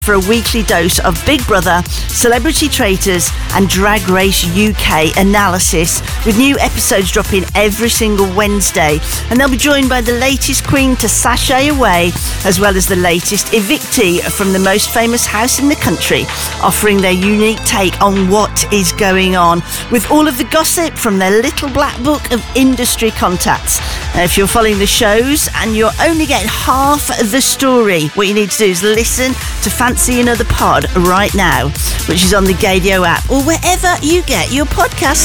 for a weekly dose of Big Brother, Celebrity Traitors and Drag Race UK analysis, with new episodes dropping every single Wednesday. And they'll be joined by the latest queen to sashay away, as well as the latest evictee from the most famous house in the country, offering their unique take on what is going on, with all of the gossip from their little black book of industry contacts. Now, if you're following the shows and you're only getting half the story, what you need to do is listen to Fancy Another Pod right now, which is on the Gadio app or wherever you get your podcasts.